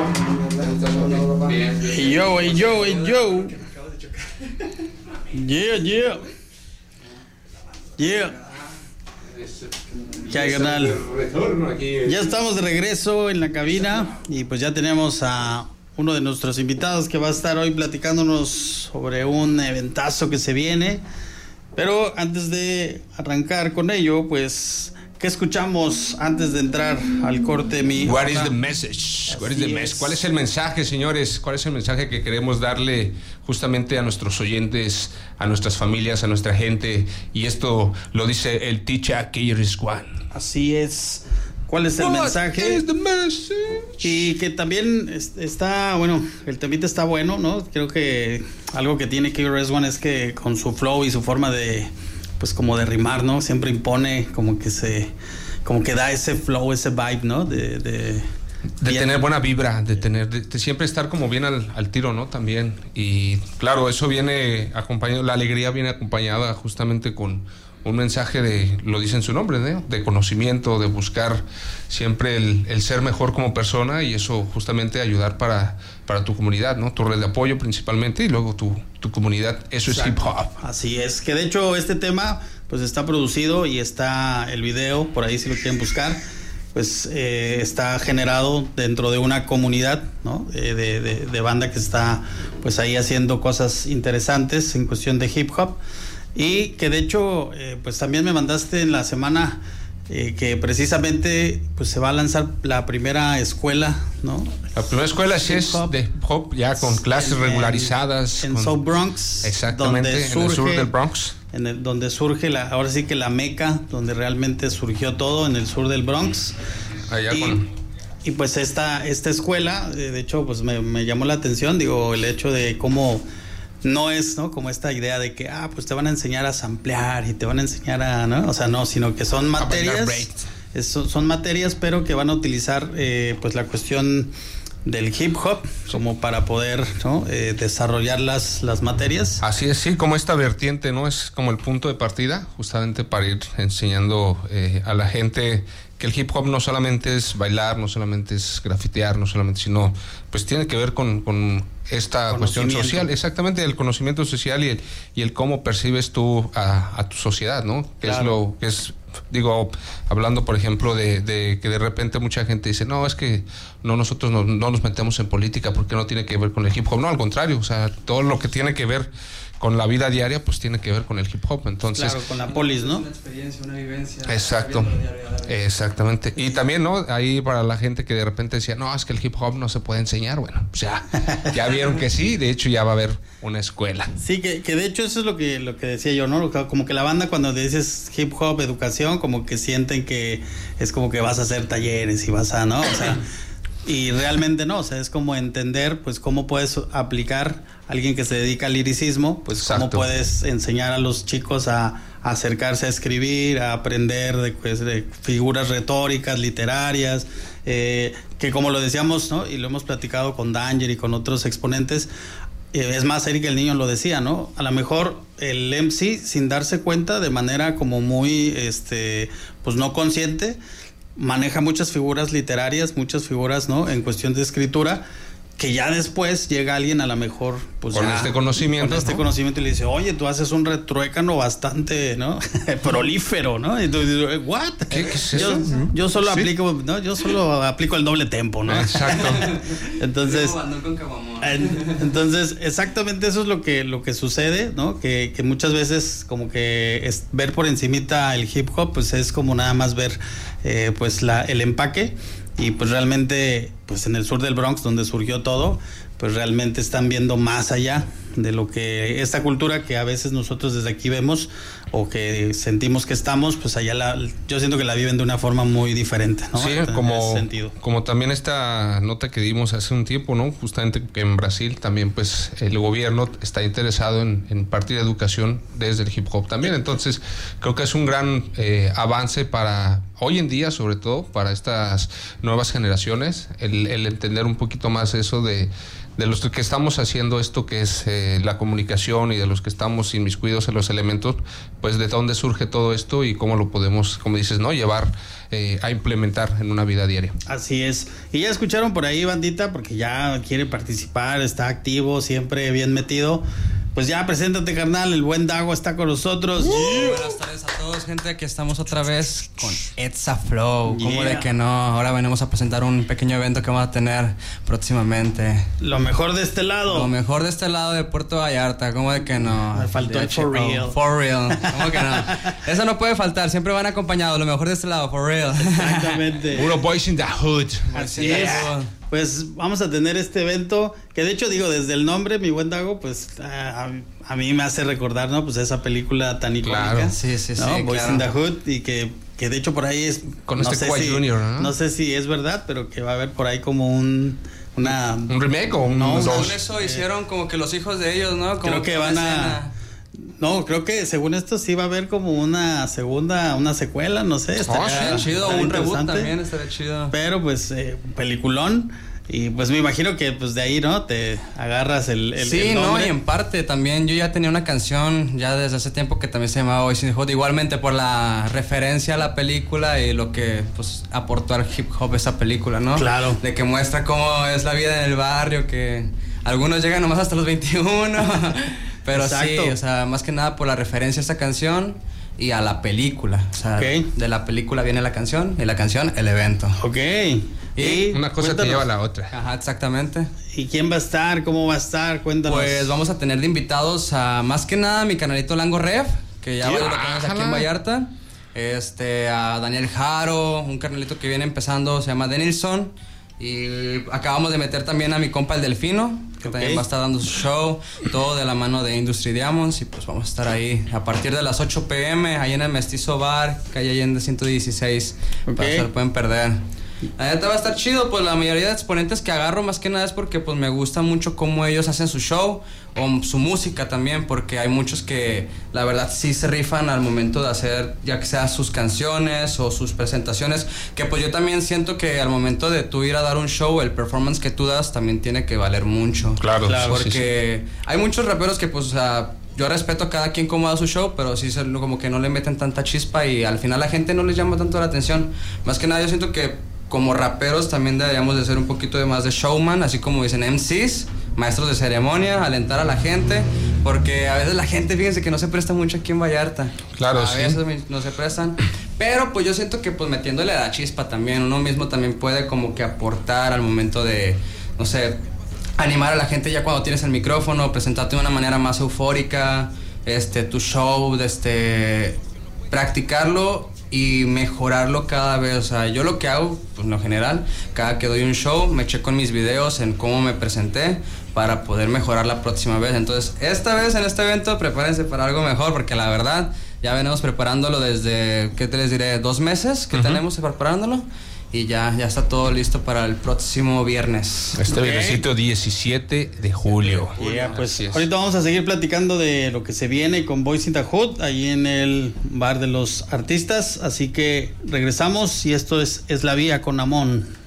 Hey yo. Yeah. ¿Qué hay, carnal? Ya estamos de regreso en la cabina y pues ya tenemos a uno de nuestros invitados que va a estar hoy platicándonos sobre un eventazo que se viene. Pero antes de arrancar con ello, pues, ¿qué escuchamos antes de entrar al corte, mi? What is the message? ¿Cuál es el mensaje, señores? ¿Cuál es el mensaje que queremos darle justamente a nuestros oyentes, a nuestras familias, a nuestra gente? Y esto lo dice el Teacher KRS-One. Así es. ¿Cuál es el mensaje? Y que también está, bueno, el temita está bueno, ¿no? Creo que algo que tiene KRS-One es que con su flow y su forma de, pues como de rimar, ¿no? Siempre impone, como que da ese flow, ese vibe, ¿no? De tener buena vibra, de siempre estar como bien al tiro, ¿no? También. Y claro, eso viene acompañado, la alegría viene acompañada justamente con un mensaje de, lo dice en su nombre, ¿no? De conocimiento, de buscar siempre el ser mejor como persona, y eso justamente ayudar para tu comunidad, ¿no? Tu red de apoyo principalmente, y luego tu comunidad. Eso es hip hop. Así es, que de hecho este tema pues está producido y está el video, por ahí si lo quieren buscar, pues está generado dentro de una comunidad, ¿no? De banda que está pues ahí haciendo cosas interesantes en cuestión de hip hop. Y que de hecho, pues también me mandaste en la semana que precisamente pues se va a lanzar la primera escuela, ¿no? La primera escuela sí es de hip hop, ya con clases regularizadas. En South Bronx. Exactamente, en el sur del Bronx. Donde surge, ahora sí que la meca, donde realmente surgió todo, en el sur del Bronx. Y pues esta escuela, de hecho, pues me llamó la atención, digo, el hecho de cómo no es, ¿no? Como esta idea de que, pues te van a enseñar a samplear y te van a enseñar a, ¿no? O sea, no, sino que son materias, son materias, pero que van a utilizar, pues la cuestión del hip hop como para poder, ¿no? Desarrollar las materias. Así es, sí, como esta vertiente, ¿no? Es como el punto de partida, justamente para ir enseñando a la gente que el hip hop no solamente es bailar, no solamente es grafitear, no solamente, sino pues tiene que ver con esta cuestión social, exactamente, el conocimiento social y el cómo percibes tú a tu sociedad, ¿no? Que claro. Es lo que es, digo, hablando por ejemplo de que de repente mucha gente dice, no, es que nosotros no nos metemos en política porque no tiene que ver con el hip hop. No, al contrario, o sea, todo lo que tiene que ver con la vida diaria, pues tiene que ver con el hip hop. Entonces, claro, con la polis, ¿no? Una experiencia, una vivencia. Exacto. Exactamente. Y también, ¿no? Ahí para la gente que de repente decía, no, es que el hip hop no se puede enseñar. Bueno, pues ya vieron que sí. De hecho, ya va a haber una escuela. Sí, que de hecho eso es lo que decía yo, ¿no? Como que la banda cuando dices hip hop, educación, como que sienten que es como que vas a hacer talleres y vas a, ¿no? O sea, y realmente no, o sea, es como entender, pues, cómo puedes aplicar alguien que se dedica al liricismo, pues, exacto, cómo puedes enseñar a los chicos a acercarse a escribir, a aprender de figuras retóricas, literarias, que como lo decíamos, ¿no? Y lo hemos platicado con Danger y con otros exponentes, es más, Eric el Niño lo decía, ¿no? A lo mejor el MC, sin darse cuenta, de manera como muy, pues no consciente, maneja muchas figuras literarias, muchas figuras, ¿no? En cuestión de escritura, que ya después llega alguien a lo mejor, pues con este conocimiento, con este conocimiento, y le dice, oye, tú haces un retruécano bastante, ¿no? Prolífero, ¿no? Y tú dices, ¿what? ¿Qué es eso? Yo solo aplico, ¿no? Yo solo aplico el doble tempo, ¿no? Exacto. Entonces, exactamente eso es lo que sucede, ¿no? Que muchas veces como que es ver por encimita el hip hop, pues es como nada más ver pues el empaque. Y pues realmente, pues en el sur del Bronx, donde surgió todo, pues realmente están viendo más allá de lo que esta cultura que a veces nosotros desde aquí vemos o que sentimos que estamos, pues allá yo siento que la viven de una forma muy diferente, ¿no? Sí, como también esta nota que dimos hace un tiempo, ¿no? Justamente que en Brasil también pues el gobierno está interesado en impartir educación desde el hip hop también. Entonces creo que es un gran avance para hoy en día, sobre todo para estas nuevas generaciones, el entender un poquito más eso de de los que estamos haciendo esto que es la comunicación y de los que estamos inmiscuidos en los elementos, pues de dónde surge todo esto y cómo lo podemos, como dices, ¿no? Llevar a implementar en una vida diaria. Así es. Y ya escucharon por ahí, bandita, porque ya quiere participar, está activo, siempre bien metido. Pues ya, preséntate, carnal, el buen Dago está con nosotros. Buenas tardes a todos, gente, aquí estamos otra vez con Etza Flow. ¿Cómo de que no? Ahora venimos a presentar un pequeño evento que vamos a tener próximamente. Lo mejor de este lado. Lo mejor de este lado de Puerto Vallarta, ¿cómo de que no? Me faltó el for real. For real, ¿cómo que no? Eso no puede faltar, siempre van acompañados, lo mejor de este lado, for real. Exactamente. Puro Boys in the Hood. Así es. Pues vamos a tener este evento, que de hecho digo, desde el nombre, mi buen Dago, pues a mí me hace recordar, ¿no? Pues esa película tan icónica. Claro. Sí, ¿no? Boys in the Hood, y que de hecho por ahí es... Con Kawhi Jr., ¿no? No sé si es verdad, pero que va a haber por ahí como un remake o un No, dos. según eso hicieron como que los hijos de ellos, ¿no? Como creo que van a... No, creo que según esto sí va a haber como una secuela, no sé. Estaría chido, un reboot interesante. también estaría chido. Pero pues peliculón. Y pues me imagino que pues de ahí, ¿no? Te agarras el sí, nombre. no, y en parte también yo ya tenía una canción ya desde hace tiempo que también se llamaba Boys in the Hood, igualmente por la referencia a la película y lo que pues aportó al hip hop esa película, ¿no? Claro. De que muestra cómo es la vida en el barrio, que algunos llegan nomás hasta los 21. Pero exacto. Sí, o sea, más que nada por la referencia a esta canción y a la película. O sea, de la película viene la canción y la canción el evento. Ok. Y una cosa te lleva a la otra. Ajá, exactamente. ¿Y quién va a estar? ¿Cómo va a estar? Cuéntanos. Pues vamos a tener de invitados a más que nada mi canalito Lango Rev, que ya varios lo conocen aquí en Vallarta. A Daniel Jaro, un carnalito que viene empezando, se llama Denilson. Y acabamos de meter también a mi compa el Delfino, que también va a estar dando su show, todo de la mano de Industry Diamonds. Y pues vamos a estar ahí a partir de las 8 p.m. ahí en el Mestizo Bar, calle Allende 116. Para que se lo pueden perder. La neta va a estar chido, pues la mayoría de exponentes que agarro más que nada es porque pues me gusta mucho cómo ellos hacen su show o su música también, porque hay muchos que la verdad sí se rifan al momento de hacer ya que sea sus canciones o sus presentaciones, que pues yo también siento que al momento de tú ir a dar un show, el performance que tú das también tiene que valer mucho. Claro, porque hay muchos raperos que pues o sea, yo respeto a cada quien cómo da su show, pero sí como que no le meten tanta chispa y al final la gente no les llama tanto la atención. Más que nada yo siento que como raperos también deberíamos de ser un poquito de más de showman, así como dicen MCs, maestros de ceremonia, alentar a la gente, porque a veces la gente, fíjense que no se presta mucho aquí en Vallarta. Claro, a veces no se prestan, pero pues yo siento que pues metiéndole la chispa también, uno mismo también puede como que aportar al momento de, no sé, animar a la gente ya cuando tienes el micrófono, presentarte de una manera más eufórica, tu show, practicarlo y mejorarlo cada vez. O sea, yo lo que hago, pues en lo general, cada que doy un show, me checo en mis videos en cómo me presenté para poder mejorar la próxima vez. Entonces, esta vez en este evento, prepárense para algo mejor, porque la verdad, ya venimos preparándolo desde, ¿qué te les diré? 2 meses que tenemos preparándolo. Y ya está todo listo para el próximo viernes. Viernesito 17 de julio. Pues ahorita vamos a seguir platicando de lo que se viene con Boys in the Hood, ahí en el bar de los artistas. Así que regresamos y esto es La Vía con Amón.